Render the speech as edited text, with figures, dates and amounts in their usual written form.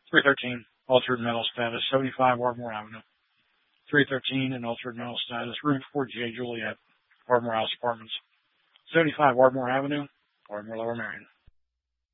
313, altered mental status, 75 Ardmore Avenue. 313, in altered mental status, room 4J Juliet, Ardmore House Apartments. 75 Ardmore Avenue, Ardmore Lower Marion.